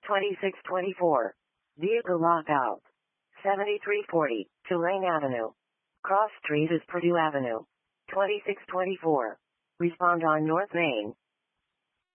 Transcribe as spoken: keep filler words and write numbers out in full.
twenty-six twenty-four. Vehicle lockout. seventy-three forty, Tulane Avenue. Cross Street is Purdue Avenue. twenty-six twenty-four. Respond on North Main.